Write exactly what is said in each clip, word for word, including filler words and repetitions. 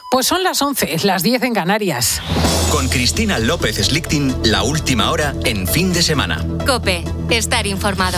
Pues son las once, las diez en Canarias. Con Cristina López Slichting, la última hora en fin de semana. COPE, estar informado.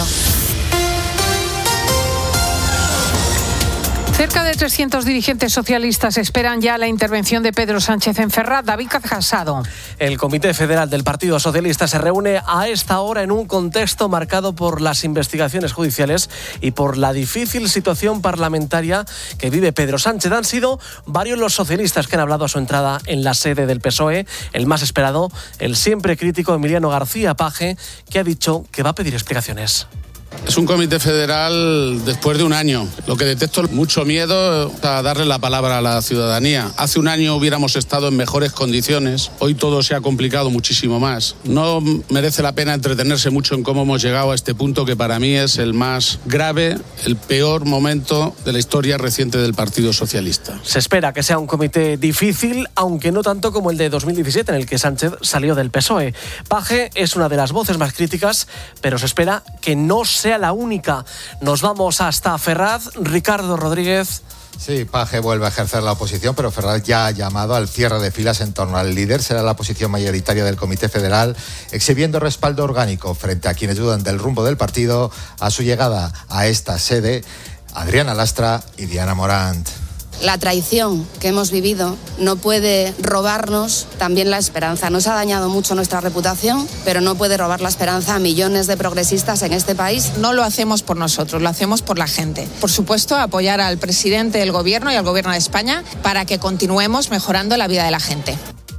Cerca de trescientos dirigentes socialistas esperan ya la intervención de Pedro Sánchez en Ferraz. David Casado. El Comité Federal del Partido Socialista se reúne a esta hora en un contexto marcado por las investigaciones judiciales y por la difícil situación parlamentaria que vive Pedro Sánchez. Han sido varios los socialistas que han hablado a su entrada en la sede del P S O E. El más esperado, el siempre crítico Emiliano García Paje, que ha dicho que va a pedir explicaciones. Es un comité federal después de un año. Lo que detecto es mucho miedo a darle la palabra a la ciudadanía. Hace un año hubiéramos estado en mejores condiciones. Hoy todo se ha complicado muchísimo más. No merece la pena entretenerse mucho en cómo hemos llegado a este punto que para mí es el más grave, el peor momento de la historia reciente del Partido Socialista. Se espera que sea un comité difícil, aunque no tanto como el de dos mil diecisiete, en el que Sánchez salió del P S O E. Paje es una de las voces más críticas, pero se espera que no sea la única. Nos vamos hasta Ferraz. Ricardo Rodríguez. Sí, Paje vuelve a ejercer la oposición, pero Ferraz ya ha llamado al cierre de filas en torno al líder. Será la posición mayoritaria del Comité Federal, exhibiendo respaldo orgánico frente a quienes dudan del rumbo del partido a su llegada a esta sede, Adriana Lastra y Diana Morant. La traición que hemos vivido no puede robarnos también la esperanza. Nos ha dañado mucho nuestra reputación, pero no puede robar la esperanza a millones de progresistas en este país. No lo hacemos por nosotros, lo hacemos por la gente. Por supuesto, apoyar al presidente del Gobierno y al Gobierno de España para que continuemos mejorando la vida de la gente.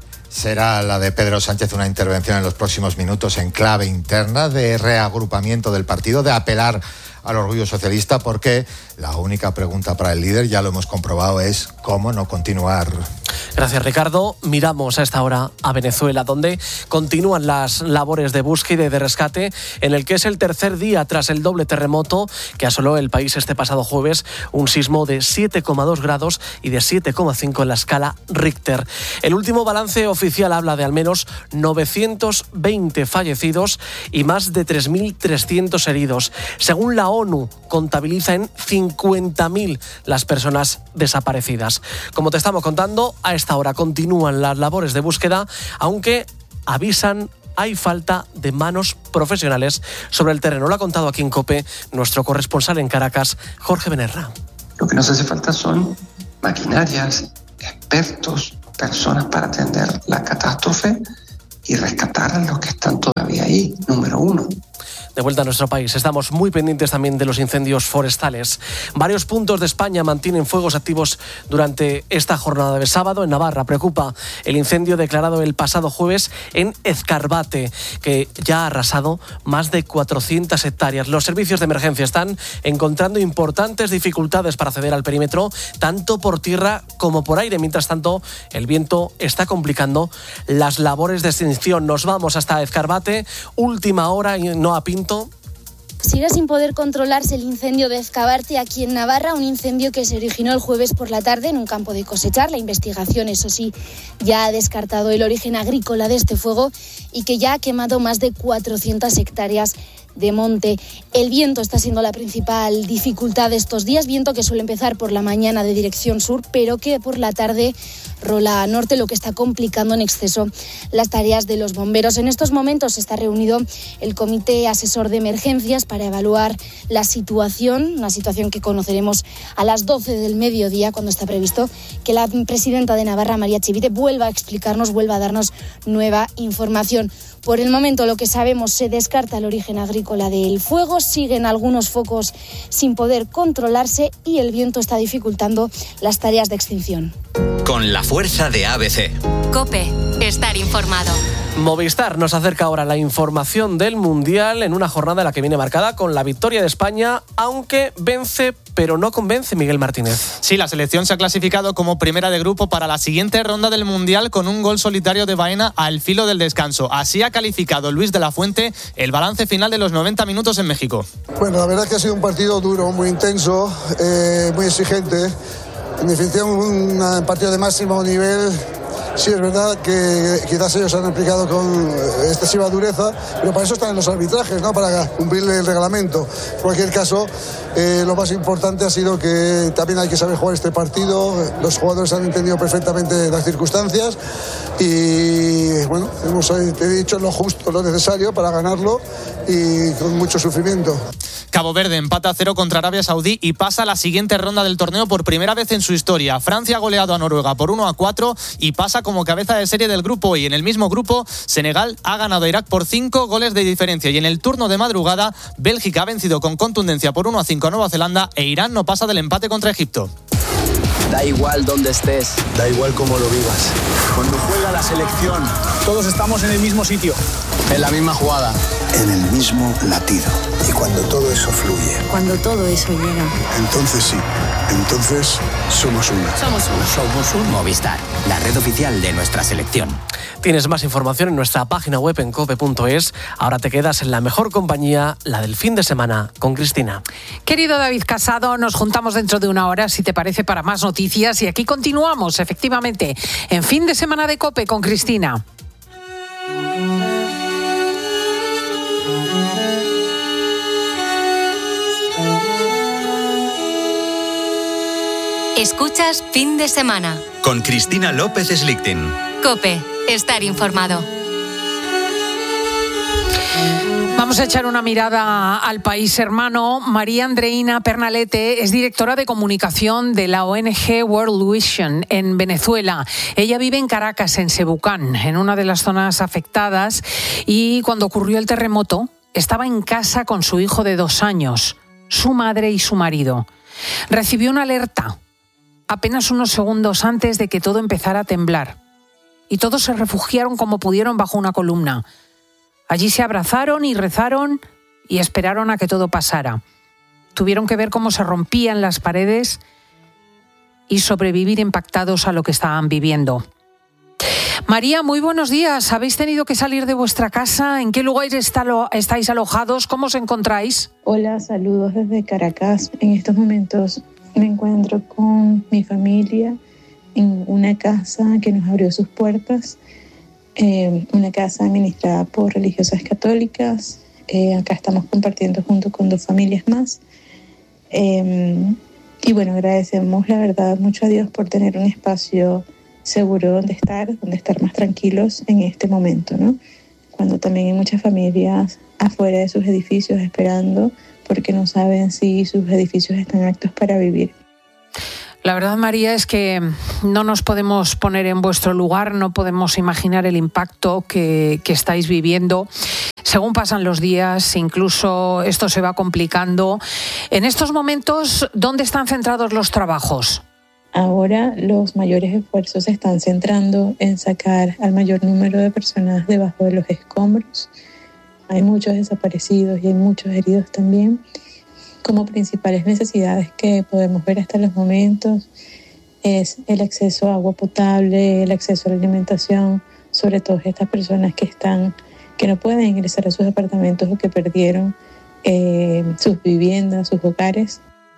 Será la de Pedro Sánchez una intervención en los próximos minutos en clave interna de reagrupamiento del partido, de apelar al orgullo socialista, porque la única pregunta para el líder, ya lo hemos comprobado, es cómo no continuar. Gracias, Ricardo. Miramos a esta hora a Venezuela, donde continúan las labores de búsqueda y de rescate, en el que es el tercer día tras el doble terremoto que asoló el país este pasado jueves, un sismo de siete coma dos grados y de siete coma cinco en la escala Richter. El último balance oficial habla de al menos novecientos veinte fallecidos y más de tres mil trescientos heridos. Según la ONU, contabiliza en cincuenta mil las personas desaparecidas. Como te estamos contando, a esta hora continúan las labores de búsqueda, aunque avisan hay falta de manos profesionales sobre el terreno. Lo ha contado aquí en COPE nuestro corresponsal en Caracas, Jorge Benerra. Lo que nos hace falta son maquinarias, expertos, personas para atender la catástrofe y rescatar a los que están todavía ahí, número uno. De vuelta a nuestro país, estamos muy pendientes también de los incendios forestales. Varios puntos de España mantienen fuegos activos durante esta jornada de sábado. En Navarra preocupa el incendio declarado el pasado jueves en Ezcarbate, que ya ha arrasado más de cuatrocientas hectáreas. Los servicios de emergencia están encontrando importantes dificultades para acceder al perímetro, tanto por tierra como por aire. Mientras tanto, el viento está complicando las labores de extinción. Nos vamos hasta Ezcarbate, última hora, no a Pinto. Sigue sin poder controlarse el incendio de Ezcarbate aquí en Navarra, un incendio que se originó el jueves por la tarde en un campo de cosechar. La investigación, eso sí, ya ha descartado el origen agrícola de este fuego y que ya ha quemado más de cuatrocientas hectáreas de monte. El viento está siendo la principal dificultad de estos días, viento que suele empezar por la mañana de dirección sur, pero que por la tarde rola a norte, lo que está complicando en exceso las tareas de los bomberos. En estos momentos está reunido el Comité Asesor de Emergencias para evaluar la situación, una situación que conoceremos a las doce del mediodía, cuando está previsto que la presidenta de Navarra, María Chivite, vuelva a explicarnos, vuelva a darnos nueva información. Por el momento, lo que sabemos, se descarta el origen agrícola del fuego, siguen algunos focos sin poder controlarse y el viento está dificultando las tareas de extinción. Con la fuerza de A B C. COPE, estar informado. Movistar nos acerca ahora la información del Mundial en una jornada en la que viene marcada con la victoria de España, aunque vence, pero no convence, Miguel Martínez. Sí, la selección se ha clasificado como primera de grupo para la siguiente ronda del Mundial con un gol solitario de Baena al filo del descanso. Así ha calificado Luis de la Fuente el balance final de los noventa minutos en México. Bueno, la verdad es que ha sido un partido duro, muy intenso, eh, muy exigente. En definitiva, un partido de máximo nivel Sí, es verdad que quizás ellos han aplicado con excesiva dureza, pero para eso están los arbitrajes, ¿no? Para cumplir el reglamento. En cualquier caso, eh, lo más importante ha sido que también hay que saber jugar este partido. Los jugadores han entendido perfectamente las circunstancias y, bueno, hemos hecho lo justo, lo necesario para ganarlo y con mucho sufrimiento. Cabo Verde empata a cero contra Arabia Saudí y pasa a la siguiente ronda del torneo por primera vez en su historia. Francia ha goleado a Noruega por uno a cuatro y pasa como cabeza de serie del grupo. Y en el mismo grupo, Senegal ha ganado a Irak por cinco goles de diferencia. Y en el turno de madrugada, Bélgica ha vencido con contundencia por uno a cinco a Nueva Zelanda e Irán no pasa del empate contra Egipto. Da igual dónde estés, da igual cómo lo vivas. Cuando juega la selección, todos estamos en el mismo sitio, en la misma jugada, en el mismo latido. Y cuando todo eso fluye, cuando todo eso llega, entonces sí, entonces somos una. Somos una. Somos un Movistar, la red oficial de nuestra selección. Tienes más información en nuestra página web en cope punto es. Ahora te quedas en la mejor compañía, la del fin de semana, con Cristina. Querido David Casado, nos juntamos dentro de una hora, si te parece, para más noticias. Y aquí continuamos, efectivamente, en Fin de Semana de COPE con Cristina. Escuchas Fin de Semana. Con Cristina López Slichting. COPE, estar informado. Vamos a echar una mirada al país hermano. María Andreina Pernalete es directora de comunicación de la O N G World Vision en Venezuela. Ella vive en Caracas, en Sebucán, en una de las zonas afectadas, y cuando ocurrió el terremoto estaba en casa con su hijo de dos años, su madre y su marido. Recibió una alerta apenas unos segundos antes de que todo empezara a temblar y todos se refugiaron como pudieron bajo una columna. Allí se abrazaron y rezaron y esperaron a que todo pasara. Tuvieron que ver cómo se rompían las paredes y sobrevivir impactados a lo que estaban viviendo. María, muy buenos días. ¿Habéis tenido que salir de vuestra casa? ¿En qué lugar está lo, estáis alojados? ¿Cómo os encontráis? Hola, saludos desde Caracas. En estos momentos me encuentro con mi familia en una casa que nos abrió sus puertas. Eh, una casa administrada por religiosas católicas. Eh, acá estamos compartiendo junto con dos familias más. Eh, y bueno, agradecemos la verdad mucho a Dios por tener un espacio seguro donde estar, donde estar más tranquilos en este momento, ¿no? Cuando también hay muchas familias afuera de sus edificios esperando porque no saben si sus edificios están aptos para vivir. La verdad, María, es que no nos podemos poner en vuestro lugar, no podemos imaginar el impacto que, que estáis viviendo. Según pasan los días, incluso esto se va complicando. En estos momentos, ¿dónde están centrados los trabajos? Ahora los mayores esfuerzos se están centrando en sacar al mayor número de personas debajo de los escombros. Hay muchos desaparecidos y hay muchos heridos también. Como principales necesidades que podemos ver hasta los momentos es el acceso a agua potable, el acceso a la alimentación, sobre todo estas personas que están, que no pueden ingresar a sus apartamentos o que perdieron eh, sus viviendas, sus hogares.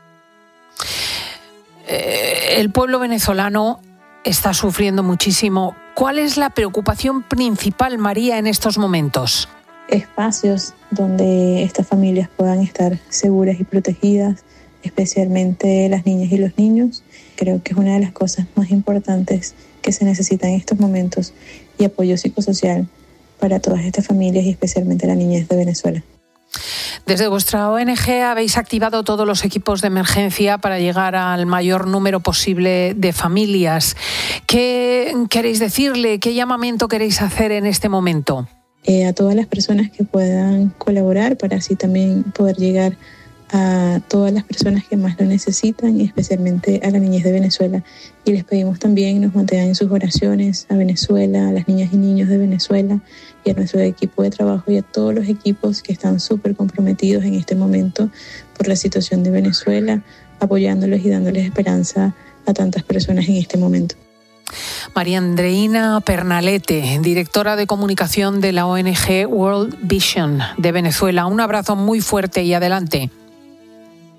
Eh, el pueblo venezolano está sufriendo muchísimo. ¿Cuál es la preocupación principal, María, en estos momentos? Espacios donde estas familias puedan estar seguras y protegidas, especialmente las niñas y los niños. Creo que es una de las cosas más importantes que se necesitan en estos momentos, y apoyo psicosocial para todas estas familias y especialmente las niñas de Venezuela. Desde vuestra O N G habéis activado todos los equipos de emergencia para llegar al mayor número posible de familias. ¿Qué queréis decirle? ¿Qué llamamiento queréis hacer en este momento? Eh, a todas las personas que puedan colaborar para así también poder llegar a todas las personas que más lo necesitan, y especialmente a las niñas de Venezuela. Y les pedimos también nos mantengan en sus oraciones a Venezuela, a las niñas y niños de Venezuela y a nuestro equipo de trabajo y a todos los equipos que están súper comprometidos en este momento por la situación de Venezuela, apoyándolos y dándoles esperanza a tantas personas en este momento. María Andreina Pernalete, directora de comunicación de la O N G World Vision de Venezuela. Un abrazo muy fuerte y adelante.